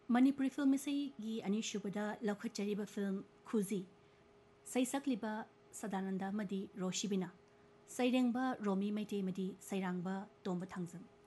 Manipuri film की अनीशुबदा लौखचरीब film खुजी सैसक्लिबा Sadananda मदी रोशिबिना सैरेंबा रोमी मैते मदी सैरांबा तोंब थांजम।